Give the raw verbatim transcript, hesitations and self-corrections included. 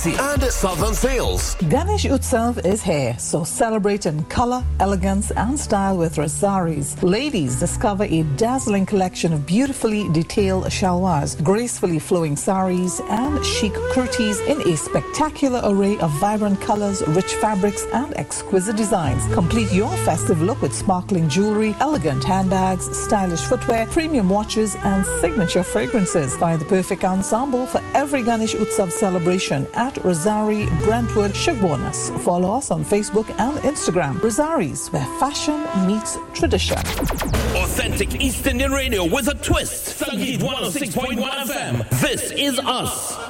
quality and southern sales. Ganesh Utsav is here, so celebrate in color, elegance and style with Rosaris. Ladies, discover a dazzling collection of beautifully detailed shalwars, gracefully flowing saris and chic kurtis in a spectacular array of vibrant colors, rich fabrics and exquisite designs. Complete your festive look with sparkling jewelry, elegant handbags, stylish footwear, premium watches and signature fragrances. Find the perfect ensemble for every Ganesh Utsav celebration at Rosari, Brentwood, Shugbonas. Follow us on Facebook and Instagram. Rosaris, where fashion meets tradition. Authentic East Indian radio with a twist. Sangeet one oh six point one F M. This is us.